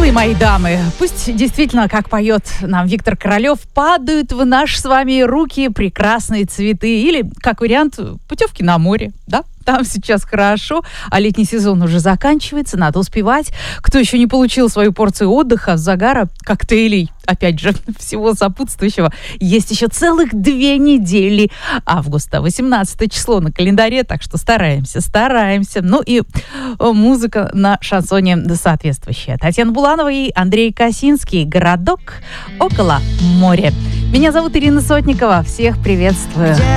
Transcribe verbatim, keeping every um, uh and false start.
Милые мои дамы, пусть действительно, как поет нам Виктор Королев, падают в наши с вами руки прекрасные цветы. Или, как вариант, путевки на море, да? Там сейчас хорошо, а летний сезон уже заканчивается, надо успевать. Кто еще не получил свою порцию отдыха, загара, коктейлей, опять же, всего сопутствующего, есть еще целых две недели августа, восемнадцатое число на календаре, так что стараемся, стараемся. Ну и музыка на шансоне соответствующая. Татьяна Буланова и Андрей Косинский. «Городок около моря». Меня зовут Ирина Сотникова. Всех приветствую.